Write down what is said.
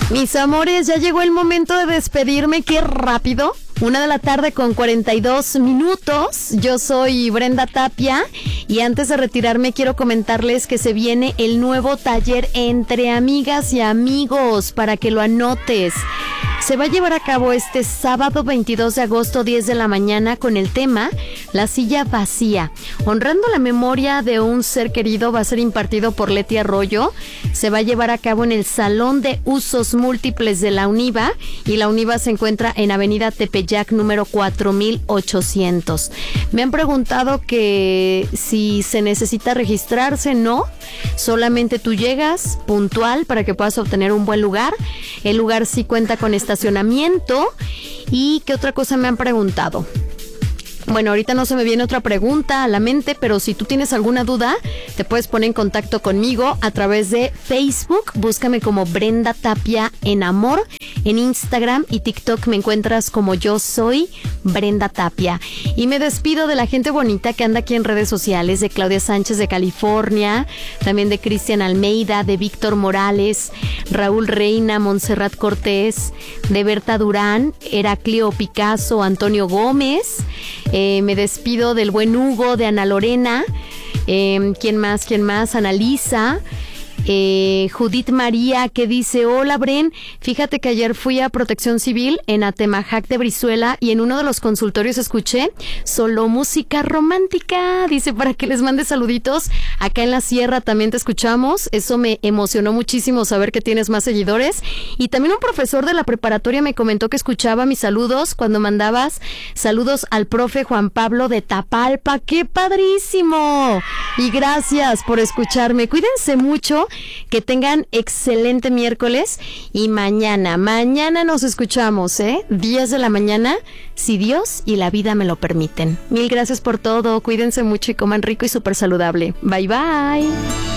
Mis amores, ya llegó el momento de despedirme. ¡Qué rápido! 1:42 p.m. Yo soy Brenda Tapia y antes de retirarme quiero comentarles que se viene el nuevo taller Entre Amigas y Amigos para que lo anotes. Se va a llevar a cabo este sábado 22 de agosto 10 de la mañana con el tema La Silla Vacía. Honrando la memoria de un ser querido, va a ser impartido por Leti Arroyo. Se va a llevar a cabo en el Salón de Usos Múltiples de la UNIVA y la UNIVA se encuentra en Avenida Tepeyac número 4800. Me han preguntado que si se necesita registrarse. No, solamente tú llegas puntual para que puedas obtener un buen lugar. El lugar sí cuenta con estacionamiento. ¿Y qué otra cosa me han preguntado? Bueno, ahorita no se me viene otra pregunta a la mente, pero si tú tienes alguna duda, te puedes poner en contacto conmigo a través de Facebook. Búscame como Brenda Tapia en Amor. En Instagram y TikTok me encuentras como Yo Soy Brenda Tapia. Y me despido de la gente bonita que anda aquí en redes sociales, de Claudia Sánchez de California, también de Cristian Almeida, de Víctor Morales, Raúl Reina, Montserrat Cortés, de Berta Durán, Heraclio Picasso, Antonio Gómez. Me despido del buen Hugo, de Ana Lorena, ¿quién más? Analisa, Judith María, que dice: hola Bren, fíjate que ayer fui a Protección Civil en Atemajac de Brizuela y en uno de los consultorios escuché solo música romántica. Dice, para que les mande saluditos. Acá en la sierra también te escuchamos. Eso me emocionó muchísimo saber que tienes más seguidores. Y también un profesor de la preparatoria me comentó que escuchaba mis saludos cuando mandabas saludos al profe Juan Pablo de Tapalpa. ¡Qué padrísimo! Y gracias por escucharme. Cuídense mucho. Que tengan excelente miércoles y mañana nos escuchamos, 10 de la mañana, si Dios y la vida me lo permiten. Mil gracias por todo, cuídense mucho y coman rico y súper saludable. Bye bye.